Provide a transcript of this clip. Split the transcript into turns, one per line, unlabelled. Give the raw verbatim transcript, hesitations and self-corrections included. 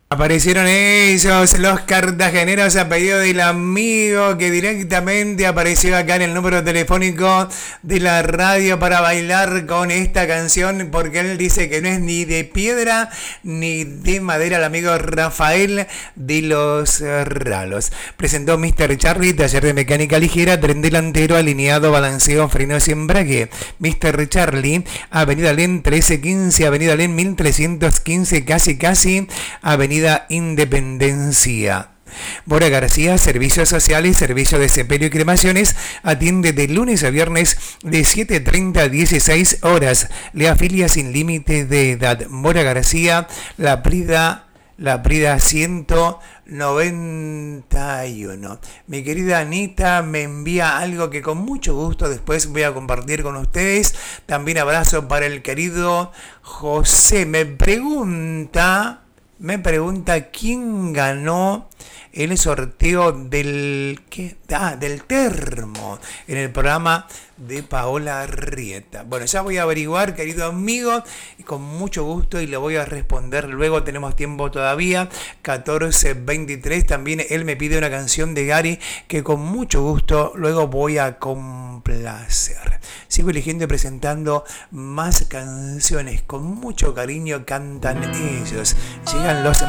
Aparecieron ellos, los cartageneros, a pedido del amigo que directamente apareció acá en el número telefónico de la radio para bailar con esta canción, porque él dice que no es ni de piedra ni de madera, el amigo Rafael de los Ralos. Presentó mister Charlie, taller de mecánica ligera, tren delantero, alineado, balanceo, frenos y embrague. mister Charlie, Avenida Len trece quince, Avenida Len mil trescientos quince, casi casi, Avenida Independencia. Bora García, servicios sociales, servicio de sepelio y cremaciones, atiende de lunes a viernes de siete treinta a dieciséis horas. Le afilia sin límite de edad. Bora García, La Prida, La Prida ciento noventa y uno. Mi querida Anita me envía algo que con mucho gusto después voy a compartir con ustedes. También abrazo para el querido José. Me pregunta... Me pregunta quién ganó el sorteo del ¿qué? Ah, del termo en el programa de Paola Arrieta. Bueno, ya voy a averiguar, querido amigo, y con mucho gusto, y le voy a responder luego. Tenemos tiempo todavía, catorce veintitrés. También él me pide una canción de Gary que con mucho gusto luego voy a complacer. Sigo eligiendo y presentando más canciones. Con mucho cariño cantan ellos. Llegan los